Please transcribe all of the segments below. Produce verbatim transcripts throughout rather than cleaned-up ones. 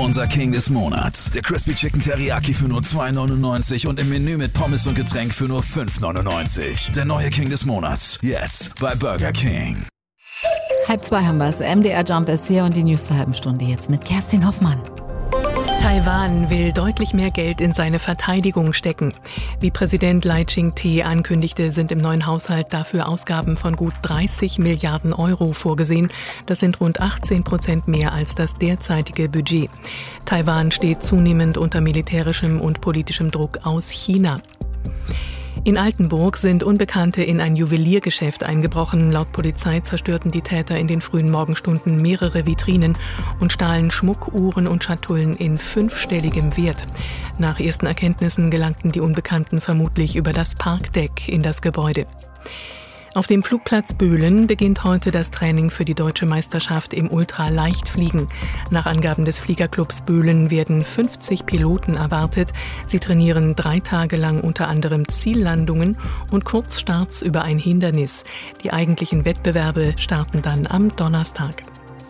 Unser King des Monats. Der Crispy Chicken Teriyaki für nur zwei neunundneunzig und im Menü mit Pommes und Getränk für nur fünf neunundneunzig. Der neue King des Monats. Jetzt bei Burger King. Halb zwei haben wir es. M D R Jump ist hier und die News zur halben Stunde jetzt mit Kerstin Hoffmann. Taiwan will deutlich mehr Geld in seine Verteidigung stecken. Wie Präsident Lai Ching-te ankündigte, sind im neuen Haushalt dafür Ausgaben von gut dreißig Milliarden Euro vorgesehen. Das sind rund achtzehn Prozent mehr als das derzeitige Budget. Taiwan steht zunehmend unter militärischem und politischem Druck aus China. In Altenburg sind Unbekannte in ein Juweliergeschäft eingebrochen. Laut Polizei zerstörten die Täter in den frühen Morgenstunden mehrere Vitrinen und stahlen Schmuck, Uhren und Schatullen in fünfstelligem Wert. Nach ersten Erkenntnissen gelangten die Unbekannten vermutlich über das Parkdeck in das Gebäude. Auf dem Flugplatz Böhlen beginnt heute das Training für die deutsche Meisterschaft im Ultraleichtfliegen. Nach Angaben des Fliegerclubs Böhlen werden fünfzig Piloten erwartet. Sie trainieren drei Tage lang unter anderem Ziellandungen und Kurzstarts über ein Hindernis. Die eigentlichen Wettbewerbe starten dann am Donnerstag.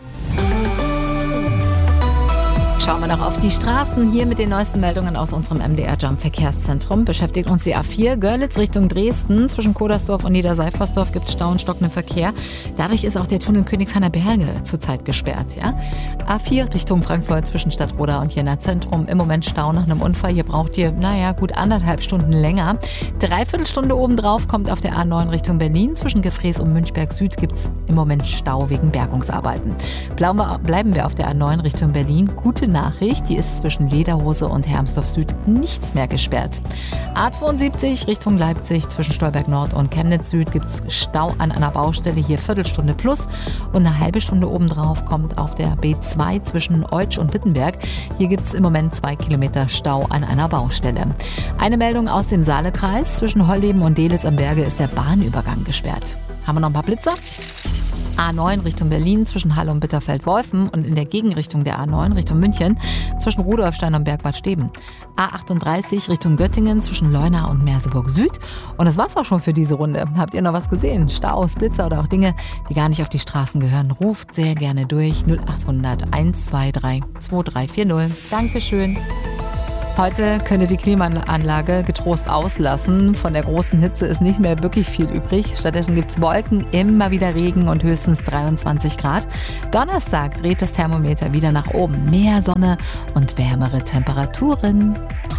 Schauen wir noch auf die Straßen. Hier mit den neuesten Meldungen aus unserem M D R Jump Verkehrszentrum. Beschäftigt uns die A vier Görlitz Richtung Dresden. Zwischen Kodersdorf und Niederseifersdorf gibt es Stau und stockenden Verkehr. Dadurch ist auch der Tunnel Königshainer Berge zurzeit gesperrt. Ja? A vier Richtung Frankfurt zwischen Stadtroda und Jena Zentrum. Im Moment Stau nach einem Unfall. Hier braucht ihr, naja, gut anderthalb Stunden länger. Dreiviertel Stunde obendrauf kommt auf der A neun Richtung Berlin. Zwischen Gefrees und Münchberg Süd gibt es im Moment Stau wegen Bergungsarbeiten. Bleiben wir auf der A neun Richtung Berlin. Gute Nachricht, die ist zwischen Lederhose und Hermsdorf Süd nicht mehr gesperrt. A zweiundsiebzig Richtung Leipzig zwischen Stolberg Nord und Chemnitz Süd gibt es Stau an einer Baustelle, hier Viertelstunde plus und eine halbe Stunde obendrauf kommt auf der B zwei zwischen Eutsch und Wittenberg. Hier gibt es im Moment zwei Kilometer Stau an einer Baustelle. Eine Meldung aus dem Saalekreis, zwischen Holleben und Dehlis am Berge ist der Bahnübergang gesperrt. Haben wir noch ein paar Blitzer? A neun Richtung Berlin zwischen Halle und Bitterfeld-Wolfen und in der Gegenrichtung der A neun Richtung München zwischen Rudolfstein und Bergbad Steben. A achtunddreißig Richtung Göttingen zwischen Leuna und Merseburg Süd. Und das war's auch schon für diese Runde. Habt ihr noch was gesehen? Staus, Blitzer oder auch Dinge, die gar nicht auf die Straßen gehören? Ruft sehr gerne durch null achthundert eins zwei drei zwei drei vier null. Dankeschön. Heute könnt ihr die Klimaanlage getrost auslassen. Von der großen Hitze ist nicht mehr wirklich viel übrig. Stattdessen gibt es Wolken, immer wieder Regen und höchstens dreiundzwanzig Grad. Donnerstag dreht das Thermometer wieder nach oben. Mehr Sonne und wärmere Temperaturen.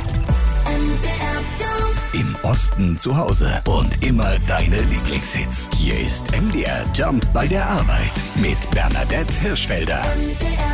Im Osten zu Hause und immer deine Lieblingshits. Hier ist M D R Jump bei der Arbeit mit Bernadette Hirschfelder.